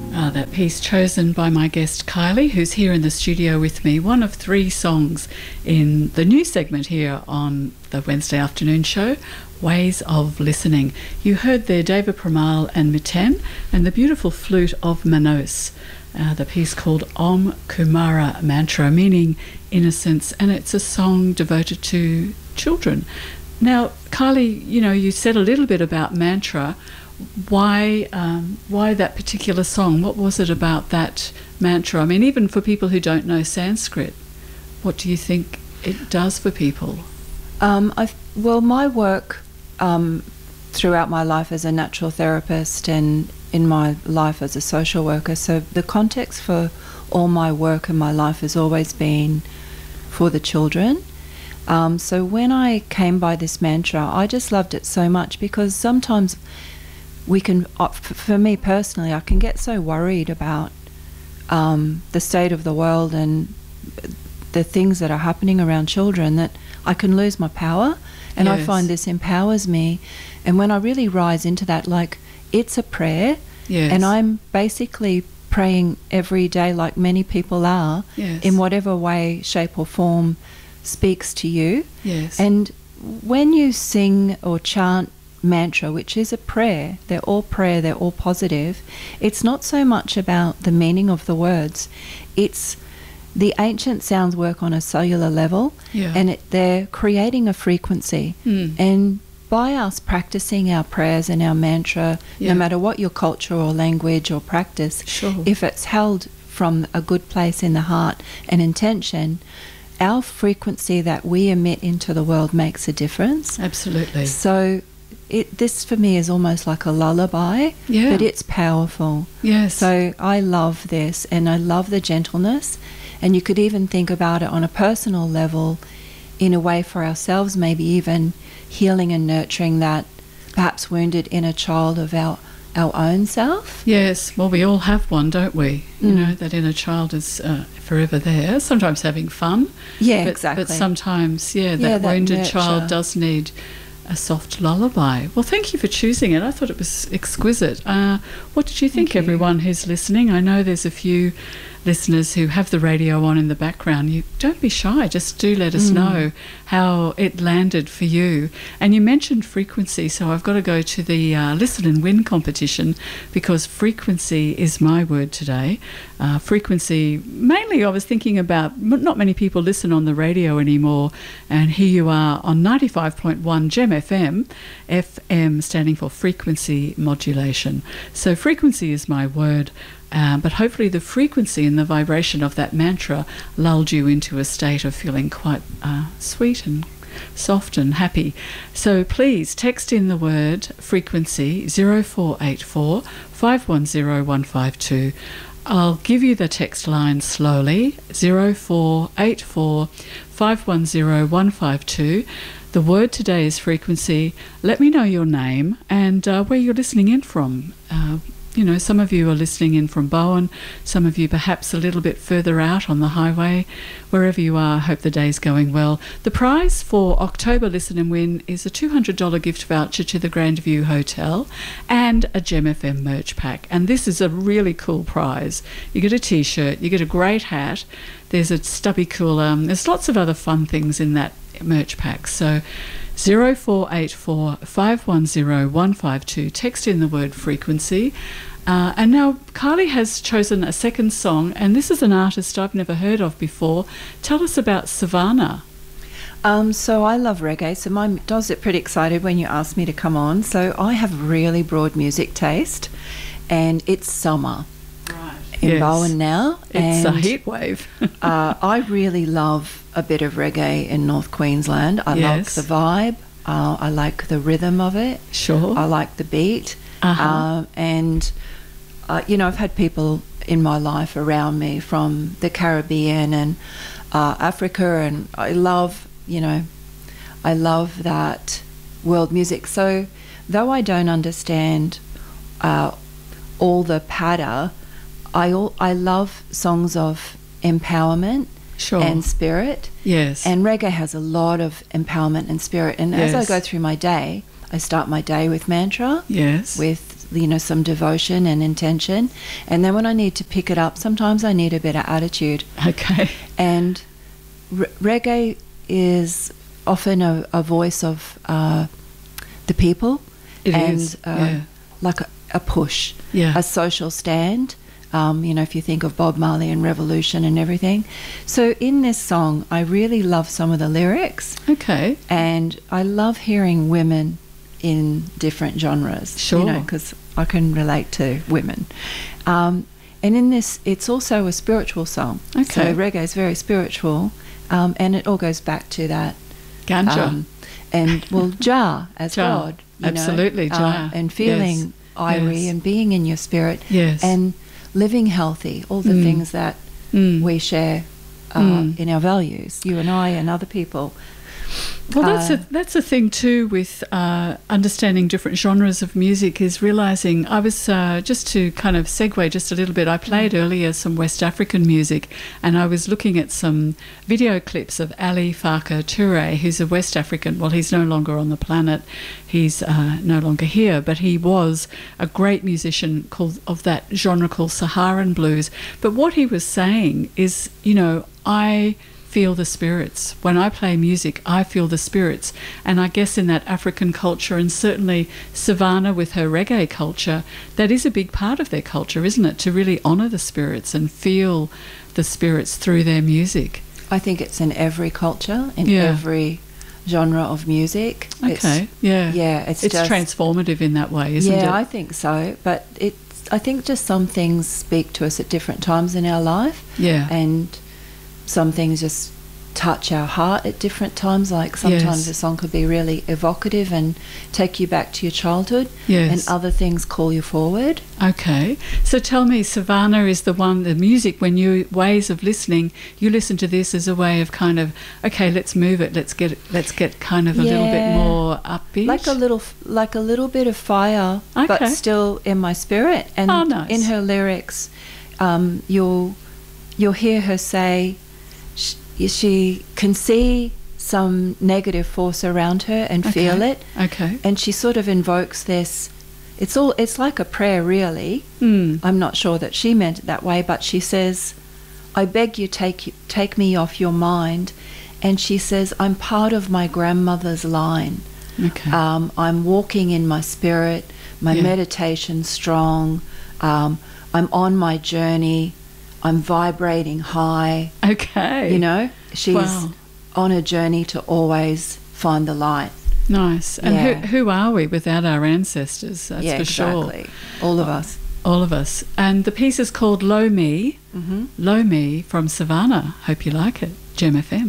That piece chosen by my guest Kylie, who's here in the studio with me, one of 3 songs in the new segment here on the Wednesday afternoon show, Ways of Listening. You heard there Deva Premal and Miten and the beautiful flute of Manos, the piece called Om Kumara Mantra, meaning innocence, and it's a song devoted to children. Now, Kylie, you said a little bit about mantra. Why that particular song? What was it about that mantra? I mean, even for people who don't know Sanskrit, what do you think it does for people? Well, my work throughout my life as a natural therapist and in my life as a social worker, so the context for all my work and my life has always been for the children. So when I came by this mantra, I just loved it so much because sometimes we can, for me personally, I can get so worried about the state of the world and the things that are happening around children that I can lose my power, and yes. I find this empowers me. And when I really rise into that, like, it's a prayer, yes. and I'm basically praying every day like many people are, yes. in whatever way, shape or form speaks to you. Yes. And when you sing or chant mantra, which is a prayer, they're all positive, it's not so much about the meaning of the words, it's the ancient sounds work on a cellular level, yeah. and they're creating a frequency. And by us practicing our prayers and our mantra, yeah. no matter what your culture or language or practice, sure. if it's held from a good place in the heart and intention, our frequency that we emit into the world makes a difference. Absolutely. So this for me is almost like a lullaby, yeah. but it's powerful. Yes. So I love this, and I love the gentleness, and you could even think about it on a personal level in a way for ourselves, maybe even healing and nurturing that perhaps wounded inner child of our own self. Yes, well, we all have one, don't we? You know, that inner child is forever there, sometimes having fun. Yeah, exactly. But sometimes, that wounded nurture. Child does need a soft lullaby. Well, thank you for choosing it. I thought it was exquisite. What did you think, everyone who's listening? I know there's a few listeners who have the radio on in the background. You don't be shy, just do let us know how it landed for you. And you mentioned frequency, so I've got to go to the Listen and Win competition, because frequency is my word today. Frequency, mainly I was thinking about, not many people listen on the radio anymore, and here you are on 95.1 Gem FM, FM standing for frequency modulation. So frequency is my word. But hopefully the frequency and the vibration of that mantra lulled you into a state of feeling quite sweet and soft and happy. So please text in the word frequency 0484 510 152. I'll give you the text line slowly, 0484 510 152. The word today is frequency. Let me know your name and where you're listening in from. Some of you are listening in from Bowen, some of you perhaps a little bit further out on the highway. Wherever you are, I hope the day's going well. The prize for October Listen and Win is a $200 gift voucher to the Grandview Hotel and a Gem FM merch pack. And this is a really cool prize. You get a T-shirt, you get a great hat, there's a stubby cooler, there's lots of other fun things in that merch pack. So 0484 510 152. Text in the word frequency. And now Kylie has chosen a second song, and this is an artist I've never heard of before. Tell us about Savannah. So I love reggae, so my does get pretty excited when you ask me to come on. So I have really broad music taste, and it's summer in Bowen now. It's a heat wave. I really love a bit of reggae in North Queensland. I like the vibe. I like the rhythm of it. Sure. I like the beat. And I've had people in my life around me from the Caribbean and Africa, and I love that world music. So though I don't understand all the patter, I love songs of empowerment. Sure. And spirit. Yes. And reggae has a lot of empowerment and spirit. And as I go through my day, I start my day with mantra. Yes. With some devotion and intention. And then when I need to pick it up, sometimes I need a bit of attitude. Okay. And reggae is often a voice of the people. It is, like a push, yeah. a social stand. If you think of Bob Marley and Revolution and everything. So in this song, I really love some of the lyrics. Okay. And I love hearing women in different genres. Sure. Because I can relate to women. And in this, it's also a spiritual song. Okay. So reggae is very spiritual. And it all goes back to that. Ganja. Jah as Jah. God. Absolutely, Jah. And feeling Irie and being in your spirit. Yes. And living healthy, all the things that we share in our values, you and I and other people. Well, that's a thing too with understanding different genres of music, is realising, I was, just to kind of segue just a little bit, I played earlier some West African music, and I was looking at some video clips of Ali Farka Touré, who's a West African. Well, he's no longer on the planet, he's no longer here, but he was a great musician of that genre called Saharan blues. But what he was saying is, I feel the spirits. When I play music, I feel the spirits. And I guess in that African culture, and certainly Savannah with her reggae culture, that is a big part of their culture, isn't it? To really honour the spirits and feel the spirits through their music. I think it's in every culture, in every genre of music. Okay, it's just transformative in that way, isn't it? Yeah, I think so. But I think just some things speak to us at different times in our life. Yeah. And some things just touch our heart at different times. Like sometimes a song could be really evocative and take you back to your childhood. Yes. And other things call you forward. Okay. So tell me, Savannah is the music, when ways of listening, you listen to this as a way of kind of, okay, let's move it, let's get kind of a little bit more upbeat. Like a little bit of fire, but still in my spirit. And nice. In her lyrics, you'll hear her say, she can see some negative force around her and feel it. Okay. And she sort of invokes this. It's like a prayer, really. I'm not sure that she meant it that way, but she says, I beg you, take me off your mind. And she says, I'm part of my grandmother's line. Okay. I'm walking in my spirit, my meditation's strong, I'm on my journey, I'm vibrating high. Okay. She's on a journey to always find the light. Nice. And who are we without our ancestors? That's for exactly. sure. All of us. All of us. And the piece is called Lo Me. Mm-hmm. Lo Me from Savannah. Hope you like it. Gem FM.